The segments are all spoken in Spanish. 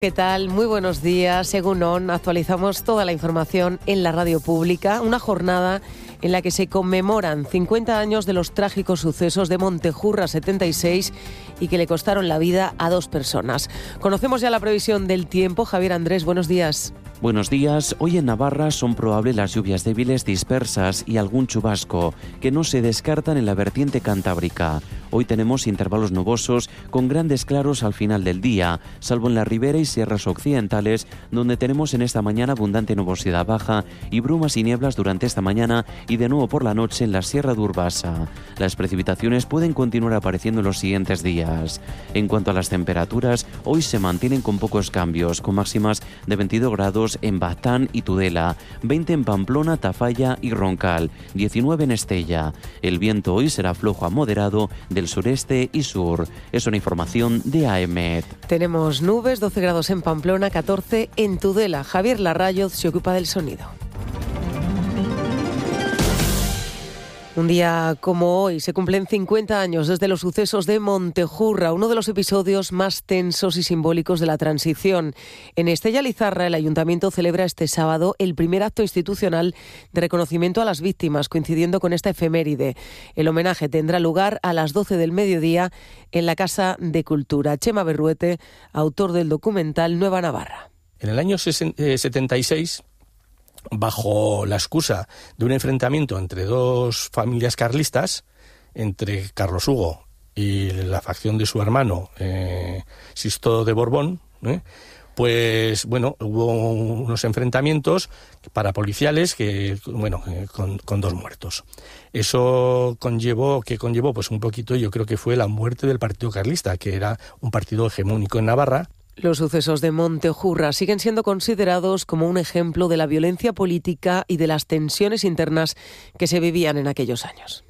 ¿Qué tal? Muy buenos días. Egunon, actualizamos toda la información en la radio pública. Una jornada en la que se conmemoran 50 años de los trágicos sucesos de Montejurra 76 y que le costaron la vida a 2 personas. Conocemos ya la previsión del tiempo. Javier Andrés, buenos días. Buenos días. Hoy en Navarra son probables las lluvias débiles dispersas y algún chubasco, que no se descartan en la vertiente cantábrica. Hoy tenemos intervalos nubosos con grandes claros al final del día, salvo en la ribera y sierras occidentales, donde tenemos en esta mañana abundante nubosidad baja y brumas y nieblas durante esta mañana y de nuevo por la noche en la Sierra de Urbasa. Las precipitaciones pueden continuar apareciendo en los siguientes días. En cuanto a las temperaturas, hoy se mantienen con pocos cambios, con máximas de 22 grados en Baztán y Tudela, 20 en Pamplona, Tafalla y Roncal, 19 en Estella. El viento hoy será flojo a moderado del sureste y sur. Es una información de AEMET. Tenemos nubes, 12 grados en Pamplona, 14 en Tudela. Javier Larrayoz se ocupa del sonido. Un día como hoy se cumplen 50 años desde los sucesos de Montejurra, uno de los episodios más tensos y simbólicos de la transición. En Estella Lizarra, el Ayuntamiento celebra este sábado el primer acto institucional de reconocimiento a las víctimas, coincidiendo con esta efeméride. El homenaje tendrá lugar a las 12 del mediodía en la Casa de Cultura. Chema Berruete, autor del documental Nueva Navarra. En el año 76... bajo la excusa de un enfrentamiento entre 2 familias carlistas, entre Carlos Hugo y la facción de su hermano Sisto de Borbón, pues bueno, hubo unos enfrentamientos parapoliciales con 2 muertos. Eso conllevó pues un poquito, yo creo que fue la muerte del Partido Carlista, que era un partido hegemónico en Navarra. Los sucesos de Montejurra siguen siendo considerados como un ejemplo de la violencia política y de las tensiones internas que se vivían en aquellos años.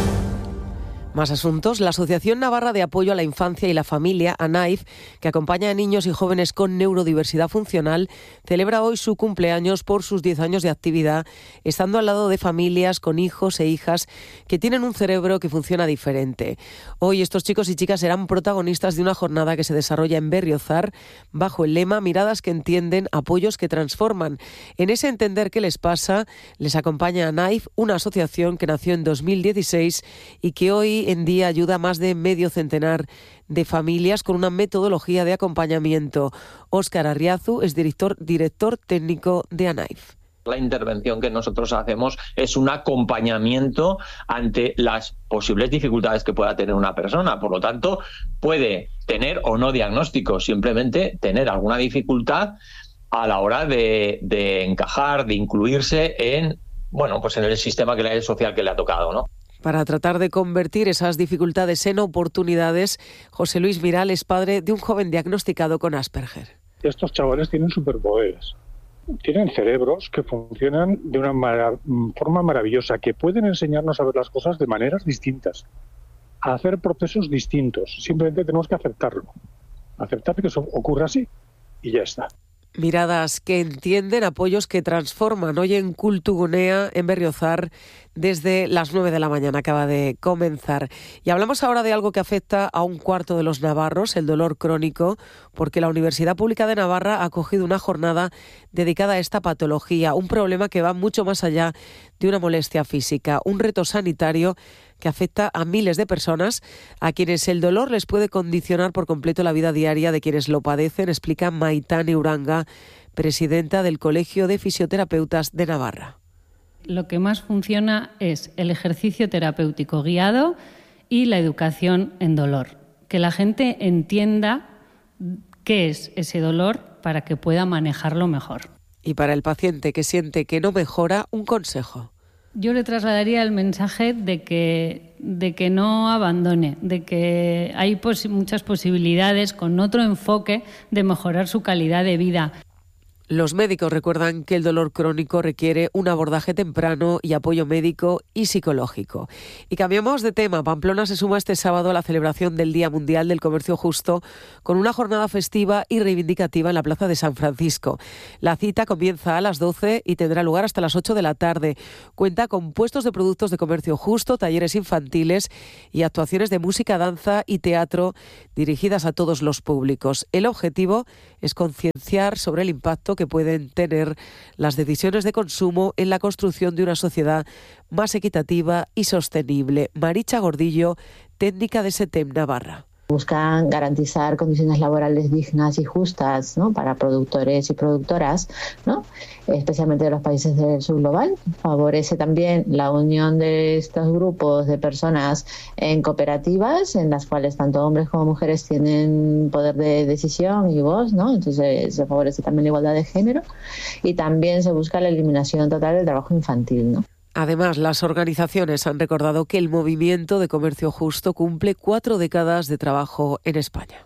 Más asuntos. La Asociación Navarra de Apoyo a la Infancia y la Familia, ANAIF, que acompaña a niños y jóvenes con neurodiversidad funcional, celebra hoy su cumpleaños por sus 10 años de actividad, estando al lado de familias con hijos e hijas que tienen un cerebro que funciona diferente. Hoy estos chicos y chicas serán protagonistas de una jornada que se desarrolla en Berriozar bajo el lema Miradas que entienden, apoyos que transforman. En ese entender qué les pasa, les acompaña ANAIF, una asociación que nació en 2016 y que hoy en día ayuda a más de medio centenar de familias con una metodología de acompañamiento. Óscar Arriazu es director técnico de ANAIF. La intervención que nosotros hacemos es un acompañamiento ante las posibles dificultades que pueda tener una persona. Por lo tanto, puede tener o no diagnóstico, simplemente tener alguna dificultad a la hora de encajar, de incluirse en el sistema social que le ha tocado, ¿no? Para tratar de convertir esas dificultades en oportunidades, José Luis Miral es padre de un joven diagnosticado con Asperger. Estos chavales tienen superpoderes. Tienen cerebros que funcionan de una forma maravillosa, que pueden enseñarnos a ver las cosas de maneras distintas, a hacer procesos distintos. Simplemente tenemos que aceptarlo. Aceptar que eso ocurra así y ya está. Miradas que entienden, apoyos que transforman. Hoy en Kultugunea, en Berriozar, desde las 9 de la mañana acaba de comenzar. Y hablamos ahora de algo que afecta a 1/4 de los navarros, el dolor crónico, porque la Universidad Pública de Navarra ha acogido una jornada dedicada a esta patología, un problema que va mucho más allá de una molestia física, un reto sanitario que afecta a miles de personas, a quienes el dolor les puede condicionar por completo la vida diaria de quienes lo padecen, explica Maitane Uranga, presidenta del Colegio de Fisioterapeutas de Navarra. Lo que más funciona es el ejercicio terapéutico guiado y la educación en dolor. Que la gente entienda qué es ese dolor para que pueda manejarlo mejor. Y para el paciente que siente que no mejora, un consejo. Yo le trasladaría el mensaje de que no abandone, de que hay muchas posibilidades con otro enfoque de mejorar su calidad de vida. Los médicos recuerdan que el dolor crónico requiere un abordaje temprano y apoyo médico y psicológico. Y cambiamos de tema. Pamplona se suma este sábado a la celebración del Día Mundial del Comercio Justo con una jornada festiva y reivindicativa en la Plaza de San Francisco. La cita comienza a las 12 y tendrá lugar hasta las 8 de la tarde. Cuenta con puestos de productos de comercio justo, talleres infantiles y actuaciones de música, danza y teatro dirigidas a todos los públicos. El objetivo es concienciar sobre el impacto que pueden tener las decisiones de consumo en la construcción de una sociedad más equitativa y sostenible. Maricha Gordillo, técnica de SETEM Navarra. Buscan garantizar condiciones laborales dignas y justas, ¿no?, para productores y productoras, ¿no?, especialmente de los países del sur global. Favorece también la unión de estos grupos de personas en cooperativas, en las cuales tanto hombres como mujeres tienen poder de decisión y voz, ¿no? Entonces se favorece también la igualdad de género y también se busca la eliminación total del trabajo infantil, ¿no? Además, las organizaciones han recordado que el movimiento de comercio justo cumple 4 décadas de trabajo en España.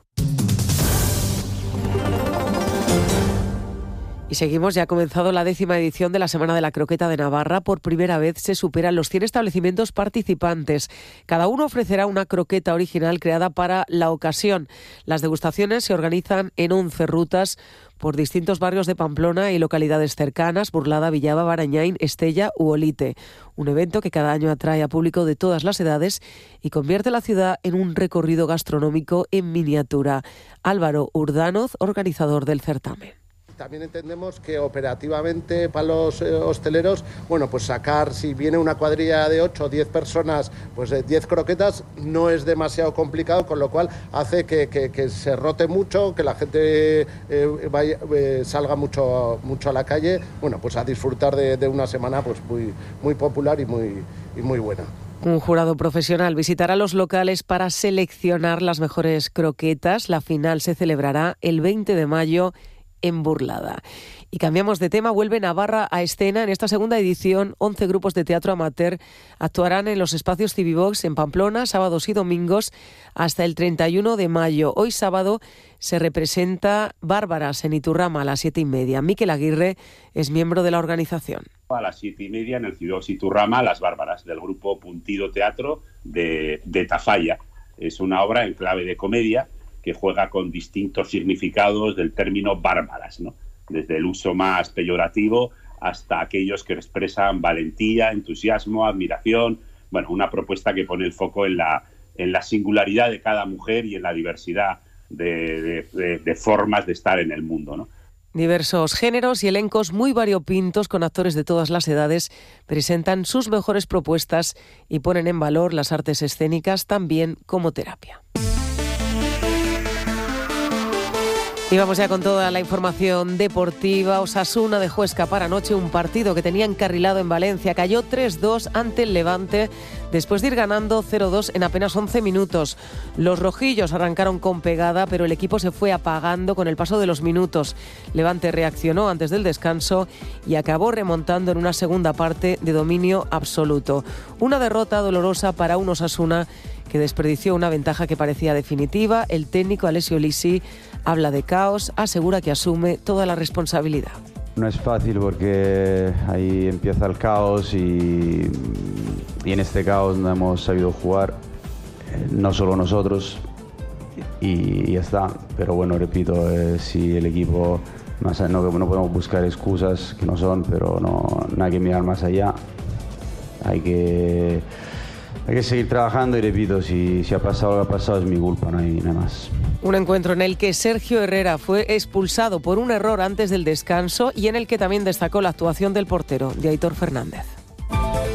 Y seguimos, ya ha comenzado la 10ª edición de la Semana de la Croqueta de Navarra. Por primera vez se superan los 100 establecimientos participantes. Cada uno ofrecerá una croqueta original creada para la ocasión. Las degustaciones se organizan en 11 rutas por distintos barrios de Pamplona y localidades cercanas: Burlada, Villaba, Barañáin, Estella u Olite. Un evento que cada año atrae a público de todas las edades y convierte la ciudad en un recorrido gastronómico en miniatura. Álvaro Urdanoz, organizador del certamen. También entendemos que operativamente para los hosteleros, bueno, pues sacar, si viene una cuadrilla de 8 o 10 personas, pues 10 croquetas no es demasiado complicado, con lo cual hace que se rote mucho, que la gente salga mucho a la calle, bueno, pues a disfrutar de una semana pues muy popular y muy buena. Un jurado profesional visitará los locales para seleccionar las mejores croquetas. La final se celebrará el 20 de mayo en Burlada. Y cambiamos de tema. Vuelve Navarra a escena. En esta segunda edición, 11 grupos de teatro amateur actuarán en los espacios Civivox en Pamplona, sábados y domingos, hasta el 31 de mayo. Hoy sábado se representa Bárbaras en Iturrama a las 7:30. Miquel Aguirre es miembro de la organización. A las 7:30 en el Civivox Iturrama, Las Bárbaras, del grupo Puntido Teatro de Tafalla. Es una obra en clave de comedia que juega con distintos significados del término bárbaras, ¿no? Desde el uso más peyorativo hasta aquellos que expresan valentía, entusiasmo, admiración. Bueno, una propuesta que pone el foco en la singularidad de cada mujer y en la diversidad de formas de estar en el mundo, ¿no? Diversos géneros y elencos muy variopintos con actores de todas las edades presentan sus mejores propuestas y ponen en valor las artes escénicas también como terapia. Y vamos ya con toda la información deportiva. Osasuna dejó escapar anoche un partido que tenía encarrilado en Valencia. Cayó 3-2 ante el Levante después de ir ganando 0-2 en apenas 11 minutos. Los rojillos arrancaron con pegada, pero el equipo se fue apagando con el paso de los minutos. Levante reaccionó antes del descanso y acabó remontando en una segunda parte de dominio absoluto. Una derrota dolorosa para un Osasuna que desperdició una ventaja que parecía definitiva. El técnico Alessio Lisi habla de caos, asegura que asume toda la responsabilidad. No es fácil porque ahí empieza el caos y en este caos no hemos sabido jugar, no solo nosotros, y ya está. Pero bueno, repito, si el equipo, no podemos buscar excusas que no son, pero no hay que mirar más allá. Hay que seguir trabajando y repito, si ha pasado lo que ha pasado es mi culpa, no hay nada más. Un encuentro en el que Sergio Herrera fue expulsado por un error antes del descanso y en el que también destacó la actuación del portero, de Aitor Fernández.